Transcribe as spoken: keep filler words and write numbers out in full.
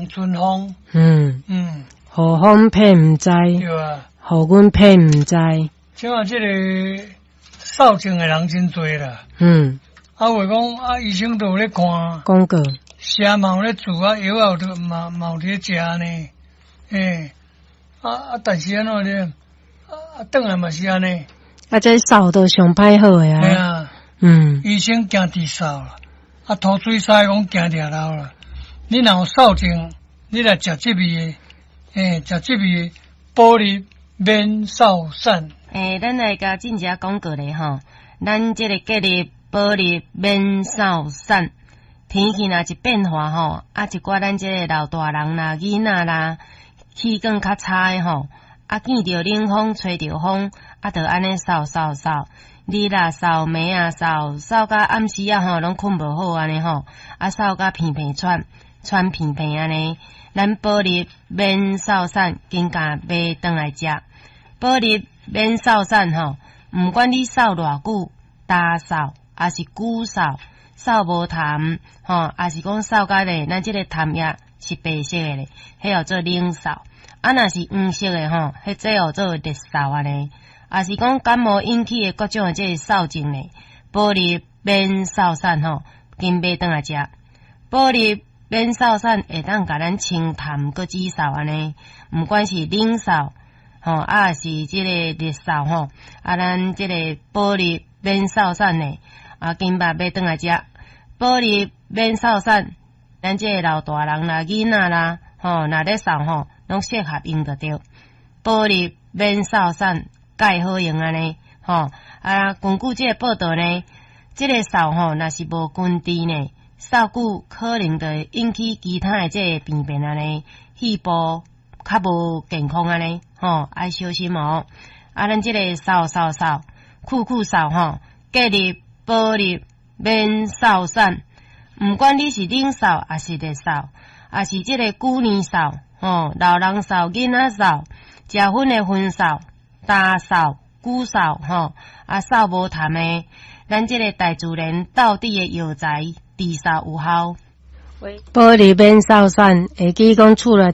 人春风。 嗯嗯， 互风骗毋知， 对啊， 互阮骗毋知。 即啊，即个扫症的人真多啦。 嗯， 啊，话讲啊，医生都有咧看， 广告。 食嘛有咧煮啊，药啊有都嘛嘛有咧食呢。诶，啊啊，但是安怎咧？啊，转来嘛是安尼。 啊，这扫都上歹好诶啊。 系啊。 嗯。 医生惊治扫啦，啊，涂水师讲惊治老啦。你若有扫症，你来食这味诶，诶，食这味玻璃免扫散。 诶，咱来甲进一下广告咧吼，咱即个隔离玻璃免扫散。天气若一变化吼，啊，一寡咱即个老大人啦、囡仔啦，气管较差诶吼，啊，见着冷风、吹着风，啊，着安尼扫扫扫，日啊扫，暝啊扫，扫到暗时啊吼，拢困无好安尼吼，啊，扫到鼻鼻喘，喘鼻鼻安尼，咱玻璃免扫散，紧甲买转来食。玻璃免扫散吼，毋管你扫偌久，大扫还是久扫。扫无痰，吼，也是讲扫甲咧，咱即个痰液是白色诶咧，迄叫做冷扫。啊，若是黄色诶吼，迄即叫做热扫安尼。也是讲感冒引起诶各种诶即个扫症咧，玻璃免扫散吼，紧买转来食。玻璃免扫散会当甲咱清痰搁止扫安尼，毋管是冷扫，吼，啊是即个热扫吼，啊咱即个玻璃免扫散咧。啊，金巴买转来食，玻璃免扫散，咱即个老大人啦、囡仔啦，吼，若咧扫吼，拢适合用得着。玻璃免扫散，介好用安尼，吼啊，根据即个报道呢，即、这个扫吼，若是无根治呢，扫久可能就会引起其他的即个病变安尼，肺部较无健康安尼，吼，爱小心哦。啊，咱即个扫扫扫，酷酷扫吼，隔离。玻璃免扫散，毋管你是冷扫还是热扫，还是即个旧年扫，吼，老人扫、囡仔扫、食薰的薰扫、大扫、久扫，吼，啊扫无痰的，咱即个大自然到底的药材治扫有效。 玻璃免扫散，会记讲厝内